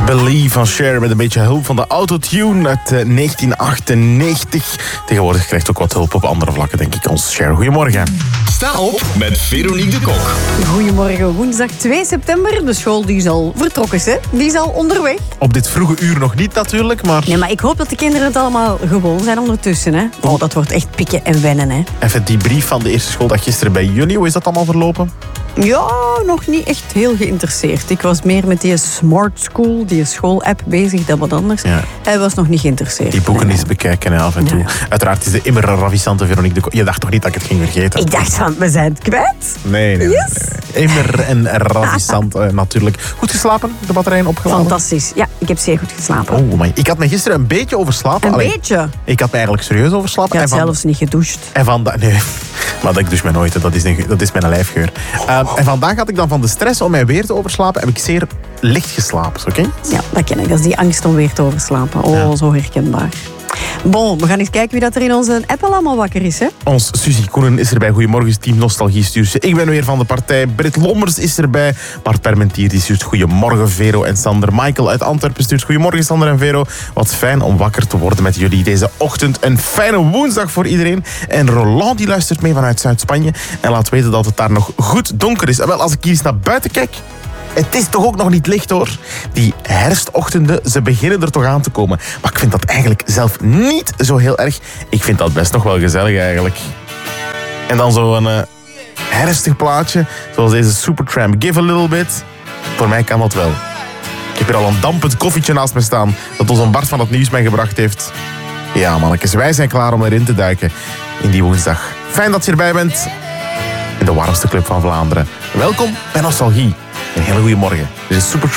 Believe van Cher met een beetje hulp van de autotune uit 1998. Tegenwoordig krijgt ook wat hulp op andere vlakken, denk ik, ons Cher. Goedemorgen. Sta op met Veronique de Kok. Goedemorgen, woensdag 2 september. De school die is al vertrokken, hè? Die is al onderweg. Op dit vroege uur nog niet natuurlijk, maar... Nee, maar ik hoop dat de kinderen het allemaal gewoon zijn ondertussen, hè? Oh, dat wordt echt pikken en wennen, hè? Even die brief van de eerste schooldag gisteren bij jullie, hoe is dat allemaal verlopen? Ja, nog niet echt heel geïnteresseerd. Ik was meer met die Smart School, die school-app bezig, dat wat anders. Ja. Hij was nog niet geïnteresseerd. Die boeken eens bekijken hè, af en toe. Ja. Uiteraard is de immer ravissante Veronique de Kok. Je dacht toch niet dat ik het ging vergeten? Ik dacht van, we zijn het kwijt. Nee. Yes. Immer en ravissant natuurlijk. Goed geslapen? De batterijen opgeladen? Fantastisch. Ja, ik heb zeer goed geslapen. Oh, maar ik had me gisteren een beetje overslapen. Een beetje? Ik had me eigenlijk serieus overslapen. Je had zelfs niet gedoucht. En vandaag... Nee, maar ik douche me nooit. Hè. Dat is mijn lijfgeur. En vandaag had ik dan van de stress om mij weer te overslapen, heb ik zeer licht geslapen. Oké? Ja, dat ken ik. Dat is die angst om weer te overslapen. Oh, Ja. zo herkenbaar. Bon, we gaan eens kijken wie dat er in onze app al allemaal wakker is, hè? Ons Suzy Koenen is erbij. Goedemorgen, team Nostalgie stuurt ze. Ik ben weer van de partij. Britt Lommers is erbij. Bart Permentier die stuurt goedemorgen, Vero en Sander. Michael uit Antwerpen stuurt goedemorgen, Sander en Vero. Wat fijn om wakker te worden met jullie deze ochtend. Een fijne woensdag voor iedereen. En Roland die luistert mee vanuit Zuid-Spanje en laat weten dat het daar nog goed donker is. En wel, als ik hier eens naar buiten kijk... Het is toch ook nog niet licht, hoor. Die herfstochtenden, ze beginnen er toch aan te komen. Maar ik vind dat eigenlijk zelf niet zo heel erg. Ik vind dat best nog wel gezellig, eigenlijk. En dan zo'n herfstig plaatje, zoals deze Supertramp. Give a little bit. Voor mij kan dat wel. Ik heb hier al een dampend koffietje naast me staan, dat ons een Bart van het Nieuws mij gebracht heeft. Ja, mannetjes, wij zijn klaar om erin te duiken in die woensdag. Fijn dat je erbij bent in de warmste club van Vlaanderen. Welkom bij Nostalgie. Een hele goede morgen. Dit is Supertramp.